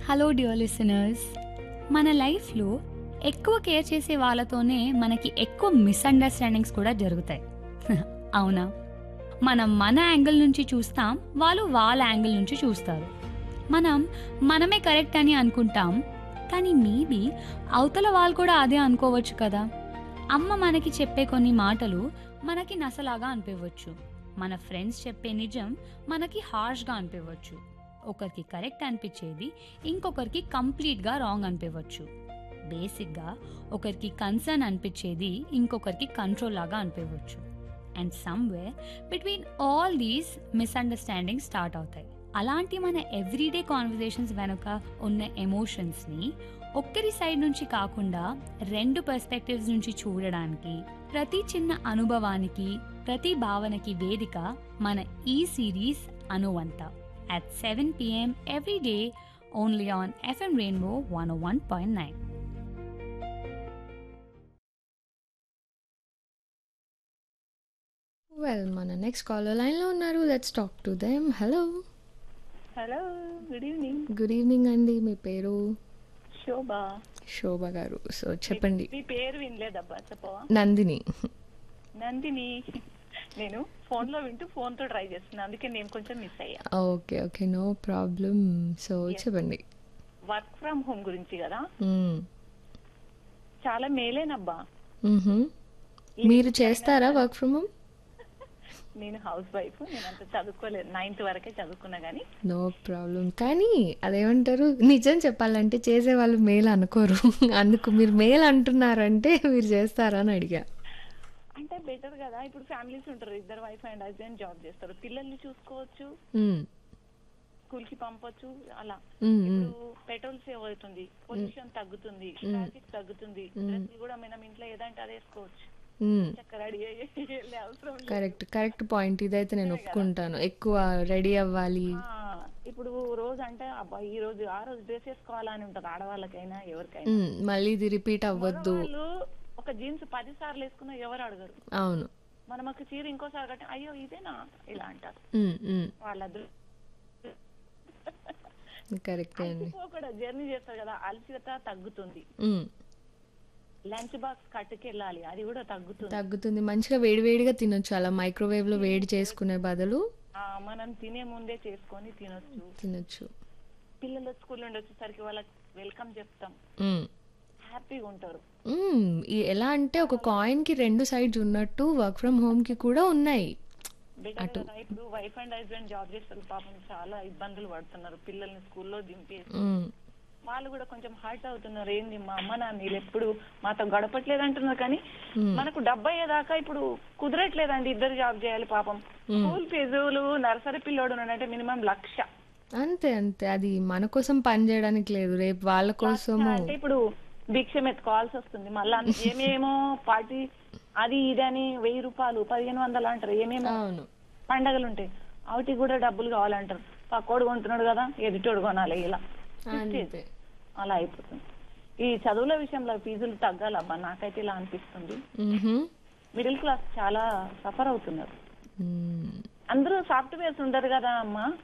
Hello dear listeners, మన లైఫ్లో ఎక్కువ కేర్ చేసే వాళ్ళతోనే మనకి ఎక్కువ మిస్అండర్స్టాండింగ్స్ కూడా జరుగుతాయి. అవునా? మనం మన యాంగిల్ నుంచి చూస్తాం, వాళ్ళు వాళ్ళ యాంగిల్ నుంచి చూస్తారు. మనం మనమే కరెక్ట్ అని అనుకుంటాం, కానీ మేబీ అవతల వాళ్ళు కూడా అదే అనుకోవచ్చు కదా. అమ్మ మనకి చెప్పే కొన్ని మాటలు మనకి నసలాగా అనిపించవచ్చు. మన ఫ్రెండ్స్ చెప్పే నిజం మనకి హార్ష్గా అనిపించవచ్చు. ఒకరికి కరెక్ట్ అనిపించేది ఇంకొకరికి కంప్లీట్గా రాంగ్ అనిపించవచ్చు. బేసిక్గా ఒకరికి కన్సర్న్ అనిపించేది ఇంకొకరికి కంట్రోల్ లాగా అనిపించవచ్చు. And somewhere between all these misunderstanding start అవుతాయి. అలాంటి మన ఎవ్రీడే కాన్వర్జేషన్స్ వెనుక ఉన్న ఎమోషన్స్ని ఒక్కరి సైడ్ నుంచి కాకుండా రెండు పర్స్పెక్టివ్స్ నుంచి చూడడానికి, ప్రతి చిన్న అనుభవానికి, ప్రతి భావనకి వేదిక మన ఈ series అనువంత at 7 p.m. every day only on FM Rainbow 101.9. మన నెక్స్ట్ కాలర్ లైన్లో ఉన్నారు. Let's talk to them. Hello, hello, good evening. Good evening అండి. మీ పేరు? శోభ. శోభ గారు. సో చెప్పండి. మీ పేరు వినలేదబ్బా, చెప్పవా? నందిని. నందిని. నేను ఫోన్ లో వింటూ ఫోన్ తో ట్రై చేస్తున్నా, అందుకే నేను కొంచెం మిస్ అయ్యా. Okay okay, no problem. So చెప్పండి. వర్క్ ఫ్రమ్ హోమ్ గురించి కదా, మ్మ్. చాలా మేలేనబ్బా. మ్హూ. మీరు చేస్తారా వర్క్ ఫ్రమ్ హోమ్? నేను హౌస్ వైఫ్, నేను అంత చదువుకోలేదు, 9th వరకే చదువుకున్నా గానీ. No problem. కానీ అదేమంటారు, నిజం చెప్పాలంటే చేసే వాళ్ళు మేలు అనుకోరు. అందుకు మీరు మేలు అంటున్నారంటే మీరు చేస్తారా అని అడిగా. అంటే బెటర్ కదా, ఇప్పుడు ఫ్యామిలీస్ ఉంటారు, ఇద్దరు వైఫ్ అండ్ హస్బెండ్ జాబ్ చేస్తారు, పిల్లల్ని చూసుకోవచ్చు, మ్మ్. స్కూల్ కి పంపొచ్చు. అలా మ్మ్. ఇప్పుడు పెట్రోల్ సేవ్ అవుతుంది, పొల్యూషన్ తగ్గుతుంది, ట్రాఫిక్ తగ్గుతుంది, డ్రెస్ కూడా మనం ఇంట్లో ఏదంటే అది వేసుకోవచ్చు. మ్మ్. చక్కగా రెడీ అయ్యి వెళ్ళే అవసరం లేదు. Correct correct point. ఇదైతే నేను ఒప్పుకుంటాను. ఎక్కువ రెడీ అవ్వాలి. ఇప్పుడు రోజు అంటే అబ్బా ఈ రోజు ఆ రోజు డ్రెస్ వేసుకోవాలా అని ఉంటది, ఆడవాళ్ళకైనా ఎవరికైనా. మళ్ళీ ఇది రిపీట్ అవ్వద్దు. వాళ్ళు ఒక జీన్స్ 10 సార్లు వేసుకున్నా ఎవరు అడగరు. అవును. మనం ఒక చీర ఇంకోసారి కట్టి అయ్యో ఇదేనా ఇలా అంటారు. వాళ్ళ కరెక్ట్ అండి. కూడా జర్నీ చేస్తారు కదా, అలసిత తగ్గుతుంది. లంచ్ బాక్స్ కట్టుకెళ్ళాలి, అది కూడా తగ్గుతుంది. మంచిగా వేడివేడిగా తినొచ్చు. అలా మైక్రోవేవ్ లో వేడి చేసుకునే బదులు మనం తినే ముందే చేసుకొని తినొచ్చు. పిల్లలు స్కూల్ నుండి వచ్చేసరికి వాళ్ళకి వెల్కమ్ చెప్తాం, హ్యాపీగా ఉంటారు. ఎలా అంటే ఒక కాయిన్ కి రెండు సైడ్స్ ఉన్నట్టు వర్క్ ఫ్రమ్ హోమ్ కి కూడా ఉన్నాయి. బెటర్ కదా. ఇప్పుడు వైఫ్ అండ్ హస్బెండ్ జాబ్ చేస్తారు, పాపం చాలా ఇబ్బందులు పడుతున్నారు, పిల్లల్ని స్కూల్లో దింపేసి వాళ్ళు కూడా కొంచెం హర్ట్ అవుతున్నారు. ఏంది మా అమ్మ నాన్న వీళ్ళు ఎప్పుడు మాతో గడపట్లేదు అంటున్నారు, కానీ మనకు 70 అయ్యేదాకా ఇప్పుడు కుదరట్లేదండి, ఇద్దరు జాబ్ చేయాలి. పాపం స్కూల్ ఫీజులు, నర్సరీ పిల్లోడు ఉన్నాడంటే మినిమం 1,00,000. అంతే అంతే. అది మన కోసం పని చేయడానికి లేదు, రేపు వాళ్ళ కోసము. అంటే ఇప్పుడు భిక్షం ఎత్తుకోవాల్సి వస్తుంది, మళ్ళా ఏమేమో పార్టీ అది ఇది అని 1000 రూపాయలు 1500 అంటారు. ఏమేమో పండగలు ఉంటాయి, వాటికి కూడా డబ్బులు కావాలంటారు. పక్కోడు కొంటున్నాడు కదా, ఎదుటోడు కొనాలి, ఇలా అలా అయిపోతుంది. ఈ చదువుల విషయంలో ఫీజులు తగ్గాలబ్బా, నాకైతే ఇలా అనిపిస్తుంది. మిడిల్ క్లాస్ చాలా సఫర్ అవుతున్నారు. అందరూ సాఫ్ట్వేర్స్ ఉండరు కదా అమ్మా,